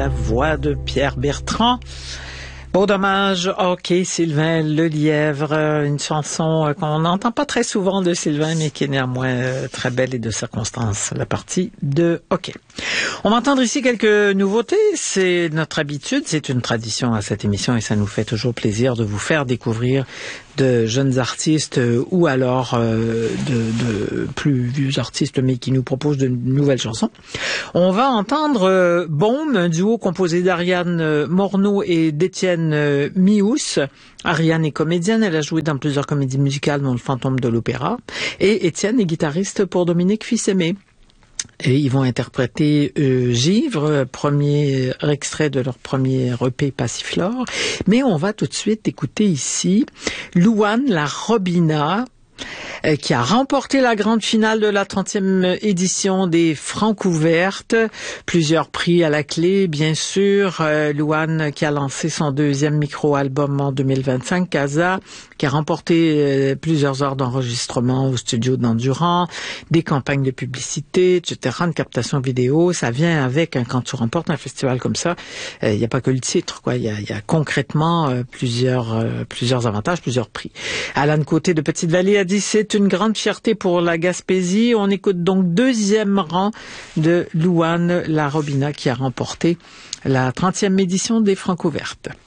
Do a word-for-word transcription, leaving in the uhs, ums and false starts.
la voix de Pierre Bertrand. Beau dommage, ok, Sylvain Lelièvre, une chanson qu'on n'entend pas très souvent de Sylvain, mais qui est néanmoins très belle et de circonstance, la partie de OK. On va entendre ici quelques nouveautés, c'est notre habitude, c'est une tradition à cette émission et ça nous fait toujours plaisir de vous faire découvrir de jeunes artistes ou alors euh, de, de plus vieux artistes mais qui nous proposent de nouvelles chansons. On va entendre euh, Baume, un duo composé d'Ariane Morneau et d'Étienne euh, Mious. Ariane est comédienne, elle a joué dans plusieurs comédies musicales dont Le Fantôme de l'Opéra et Étienne est guitariste pour Dominique Fils-Aimé. Et ils vont interpréter euh, Givre, premier extrait de leur premier E P Passiflore. Mais on va tout de suite écouter ici Louane La Robina, euh, qui a remporté la grande finale de la trentième édition des Francouvertes. Plusieurs prix à la clé, bien sûr. Euh, Louane qui a lancé son deuxième micro-album en deux mille vingt-cinq, Casa, qui a remporté euh, plusieurs heures d'enregistrement au studio d'Endurant, des campagnes de publicité, et cetera, une captation vidéo. Ça vient avec, hein, quand tu remportes un festival comme ça, il euh, n'y a pas que le titre, quoi. Il y a, y a concrètement euh, plusieurs euh, plusieurs avantages, plusieurs prix. Alan Côté de Petite-Vallée a dit c'est une grande fierté pour la Gaspésie. On écoute donc deuxième rang de Louane La Robina qui a remporté la trentième édition des Francouvertes.